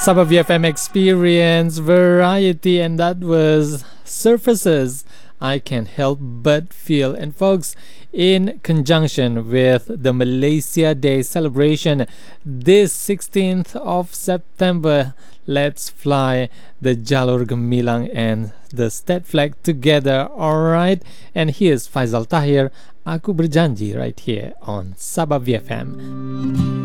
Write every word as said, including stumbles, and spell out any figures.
Sabah V F M Experience Variety, and that was Surfaces, I Can't Help But Feel. And folks, in conjunction with the Malaysia Day celebration this sixteenth of September, let's fly the Jalur Gemilang and the state flag together, alright? And here's Faisal Tahir, Aku Berjanji, right here on Sabah V F M.